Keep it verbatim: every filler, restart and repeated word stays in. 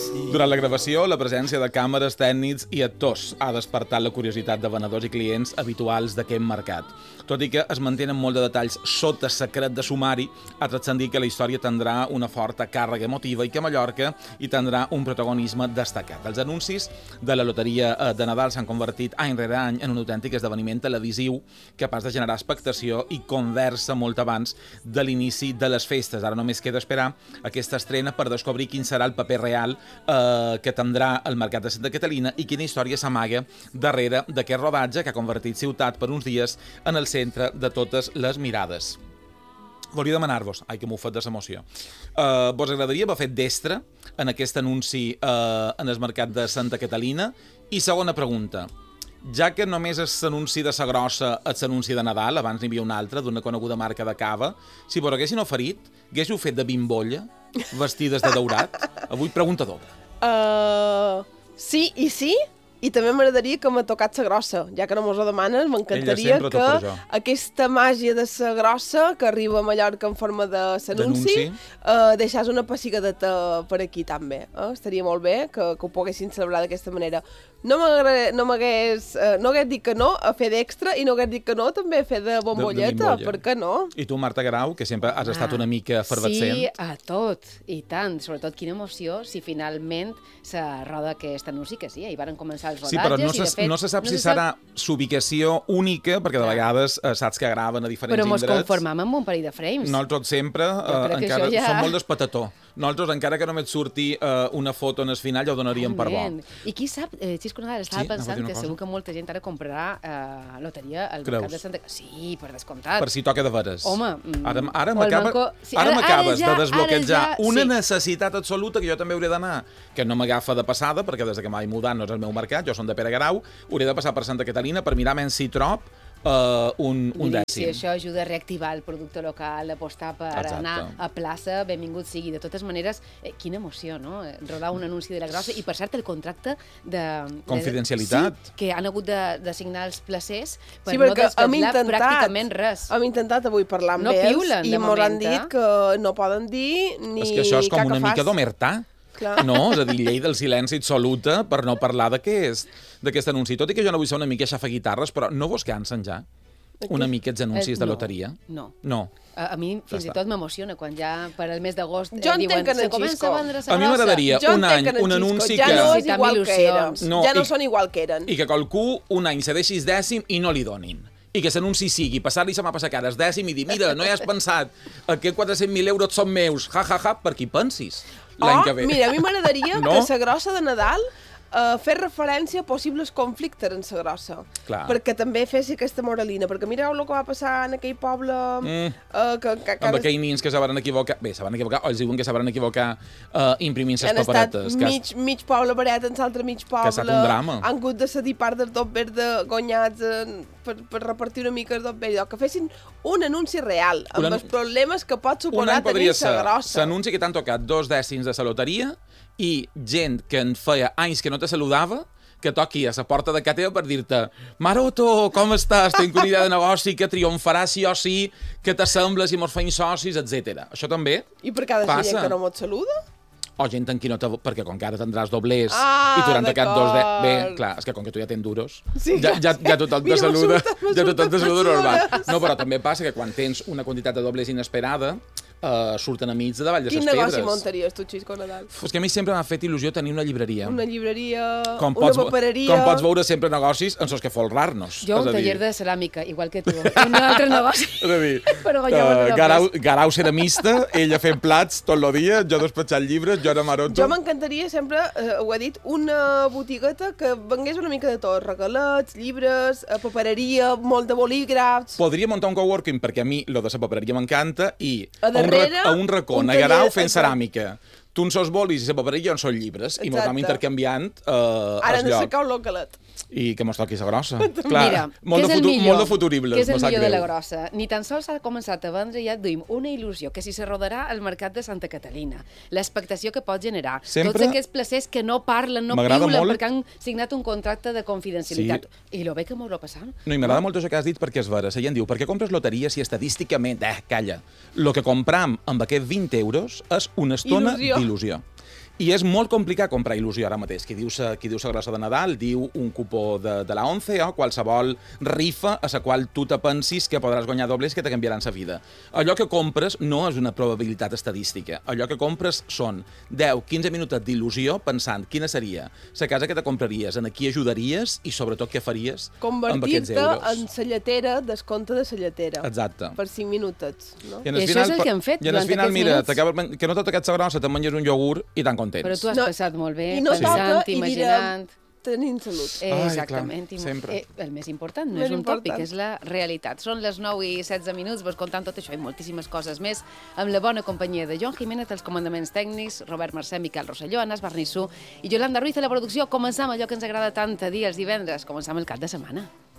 Durant la gravació, la presència de càmeres, tècnics i actors ha despertat la curiositat de venedors i clients habituals d'aquest mercat. Tot i que es mantenen molt de detalls sota secret de sumari, ha transcendit que la història tindrà una forta càrrega emotiva i que Mallorca hi tindrà un protagonisme destacat. Els anuncis de la loteria de Nadal s'han convertit any rere any en un autèntic esdeveniment televisiu capaç de generar expectació i conversa molt abans de l'inici de les festes. Ara només queda esperar aquesta estrena per descobrir quin serà el paper real eh, que tindrà el mercat de Santa Catalina i quina història s'amaga darrere d'aquest rodatge que ha convertit ciutat per uns dies en el centre de totes les mirades. Volia demanar-vos, ai que m'ho fet de l'emoció, uh, vos agradaria haver fet d'extra en aquest anunci uh, en el mercat de Santa Catalina? I segona pregunta, ja que només és l'anunci de sa grossa és l'anunci de Nadal, abans n'hi havia un altre d'una coneguda marca de cava, si vos haguessin oferit, haguéssiu fet de bimbolla, vestides de daurat? Avui pregunta doble. Uh, sí i sí, i també m'agradaria que m'ha tocat sa grossa, ja que no mos ho demanen, m'encantaria que aquesta màgia de sa grossa que arriba a Mallorca en forma de s'anunci uh, deixàs una pessigadeta per aquí també. Uh, estaria molt bé que, que ho poguessin celebrar d'aquesta manera. No m'hagués no uh, no hagués dit que no a fer d'extra i no hagués dit que no també a fer de bombolleta, de, de per què no? I tu, Marta Grau, que sempre has ah, estat una mica efervescent. Sí, a tot, i tant. Sobretot, quina emoció si finalment se roda aquest anunci, que sí, hi van començar els rodatges. Sí, però no se, fet, no se sap no si se serà sap... s'ubicació única, perquè de vegades eh, saps que graven a diferents indrets. Però mos conformam amb un parell de frames. Nosaltres sempre, eh, encara ja... som molt despatató. Nosaltres, encara que només surti uh, una foto en el final, ja ho donaríem per bo. I qui sap, eh, Xisco Nadal, estava sí, pensant que segur que molta gent ara comprarà uh, loteria al Creus? mercat de Santa... Sí, per descomptat. Per si toca de veres. Home... Ara, ara m'acabes manco... sí, ja, de desbloquejar ja, una sí. necessitat absoluta que jo també hauré d'anar, que no m'agafa de passada, perquè des que m'he mudat no és el meu mercat, jo som de Pere Garau, hauré de passar per Santa Catalina per mirar menys si trob Uh, un, un dècim. Si això ajuda a reactivar el producte local, apostar per Exacte. anar a plaça, benvingut sigui. De totes maneres, eh, quina emoció, no? Rodar un anunci de la grossa. I, per cert, el contracte de... Confidencialitat. De, sí, que han hagut de, de signar els placers per sí, no desvetllar pràcticament res. Hem intentat avui parlar amb no ells piulen, i ens han dit que no poden dir ni És que això és com una fas. mica d'omertà. Clar. No, és a dir, llei del silenci absoluta per no parlar d'aquest anunci. Tot i que jo no vull ser una mica xafaguitarres, però no vos cansen ja una mica els anuncis eh, de no, loteria? No. No. A, a mi fins i tot m'emociona quan ja per al mes d'agost eh, jo diuen que se comença a vendre sa A mi m'agradaria un any, un anunci ja que... no és igual que eren. No, ja no i, són igual que eren. I que qualcú un any se deixi dècim i no li donin. I que l'anunci sigui, passar-li se m'ha passat cares dècim i dir, mira, no hi has pensat, que quatre-cents mil euros són meus, ja, ja, ja, per qui pensis l'any que ve. Oh, mira, a mi m'agradaria no? que la grossa de Nadal uh, fer referència a possibles conflictes en la grossa. Clar. Perquè també fessi aquesta moralina. Perquè mireu el que va passar en aquell poble... Mm. Uh, que, que, que amb aquells nins que se van equivocar... Bé, se van equivocar, o els diuen que se van equivocar uh, imprimint les paperetes. Han estat mig, has... mig poble baret en l'altre mig poble. Que ha estat un drama. Han hagut de cedir part del dot verd guanyats eh, per, per repartir una mica el dot verd. Que fessin un anunci real, amb un... els problemes que pot suposar tenir la grossa. L'anunci que t'han tocat dos dècims de la loteria i gent que en feia anys que no te saludava, que toqui a la porta de casa teva per dir-te Maroto, com estàs? Tinc una idea de negoci que triomfarà sí o sí, que t'assembles i mos feim socis, etcètera. Això també passa. I per cada gent que no mos saluda? O gent en qui no te... Perquè com que ara tindràs doblers ah, i t'hauran tocat dos de... Bé, clar, és que com que tu ja tens duros, sí, ja, ja, ja tothom te saluda, ja tothom te saluda normal. No, però també passa que quan tens una quantitat de doblers inesperada, Uh, surten amics de davall de les pedres. Quin negoci muntaries tu, Xisco Nadal? És que a mi sempre m'ha fet il·lusió tenir una llibreria. Una llibreria, com una pots, papereria... Com pots veure sempre negocis en els que folrar-nos. Jo un taller de ceràmica, igual que tu. Un altre negoci. És a dir, però uh, Garau, Garau ceramista, ella fent plats tot el dia, jo despatxant llibres, jo era Maroto. Jo m'encantaria sempre, uh, ho he dit, una botigueta que vengués una mica de tot. Regalets, llibres, uh, papereria, molt de bolígrafs... Podria muntar un coworking, perquè a mi lo de la papereria m'encanta, i a, darrere, a un racó a Garau fent ceràmica. Tu en sos bolis i la papereria en sos llibres. Exacte. I mos vam intercanviant eh, Ara els ens llocs. sacar un localet. I que mos toqui la grossa. Clar, mira, molt, de futur, molt de futuribles. Què és el millor de la grossa? Ni tan sols s'ha començat a vendre, ja et duim una il·lusió, que si se rodarà al mercat de Santa Catalina. L'expectació que pot generar. Sempre... Tots aquests placers que no parlen, no piulen, molt... perquè han signat un contracte de confidencialitat. Sí. I lo bé que m'ho passant. No, i m'agrada no? molt això que has dit perquè és vera. La gent diu, per què compres loteria si estadísticament... Eh, calla. Lo que compram amb aquests vint euros és una estona d'il·lusió. I és molt complicat comprar il·lusió ara mateix. Qui diu sa, qui diu sa grossa de Nadal diu un cupó de, de la ONCE o qualsevol rifa a la qual tu te pensis que podràs guanyar dobles que te canviaran la vida. Allò que compres no és una probabilitat estadística. Allò que compres són deu a quinze minuts d'il·lusió pensant quina seria la casa que te compraries, en qui ajudaries i sobretot què faries amb aquests euros. Convertir-te en la lletera, descompte de la lletera. Exacte. Per cinc minutets. No? I, I això és el que hem fet durant final, aquests mira, minuts. que no t'ha tocat sa grossa, te'n menges un iogurt i tan contents. Però tu has no, passat molt bé, no pensant, toca, imaginant... tenint salut. Eh, exactament. Ai, clar, sempre. Eh, el més important no més és un important. tòpic, és la realitat. Són les nou i setze minuts, vos contant tot això i moltíssimes coses més, amb la bona companyia de Joan Jiménez, els comandaments tècnics, Robert Mercè, Miquel Rosselló, Anas Barnissú i Yolanda Ruiz a la producció. Començam allò que ens agrada tant a dir els divendres, començam el cap de setmana.